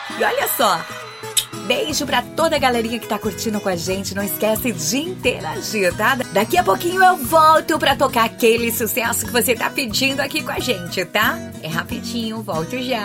E olha só, beijo pra toda a galerinha que tá curtindo com a gente. Não esquece de interagir, tá? Daqui a pouquinho eu volto pra tocar aquele sucesso que você tá pedindo aqui com a gente, tá? É rapidinho, volto já.